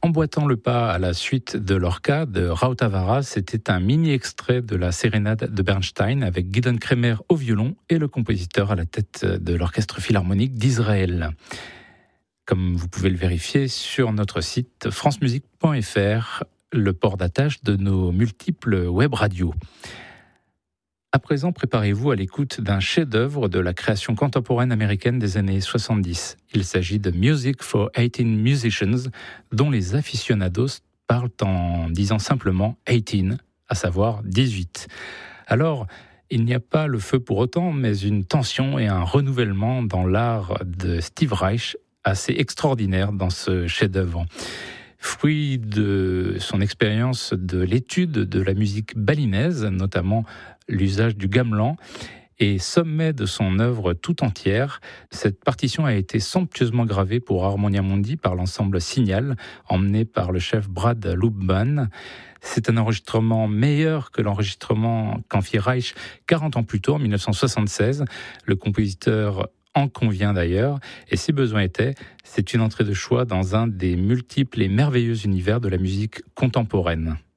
Emboîtant le pas à la suite de Lorca de Raoult Tavares, c'était un mini-extrait de la sérénade de Bernstein avec Gidon Kremer au violon et le compositeur à la tête de l'Orchestre Philharmonique d'Israël. Comme vous pouvez le vérifier sur notre site francemusique.fr, le port d'attache de nos multiples web radios. À présent, préparez-vous à l'écoute d'un chef-d'œuvre de la création contemporaine américaine des années 70. Il s'agit de Music for 18 Musicians, dont les aficionados parlent en disant simplement 18, à savoir 18. Alors, il n'y a pas le feu pour autant, mais une tension et un renouvellement dans l'art de Steve Reich assez extraordinaire dans ce chef-d'œuvre. Fruit de son expérience de l'étude de la musique balinaise, notamment l'usage du gamelan, et sommet de son œuvre tout entière, cette partition a été somptueusement gravée pour Harmonia Mundi par l'ensemble Signal, emmené par le chef Brad Lubman. C'est un enregistrement meilleur que l'enregistrement qu'en fit Reich 40 ans plus tôt, en 1976. Le compositeur en convient d'ailleurs, et si besoin était, c'est une entrée de choix dans un des multiples et merveilleux univers de la musique contemporaine.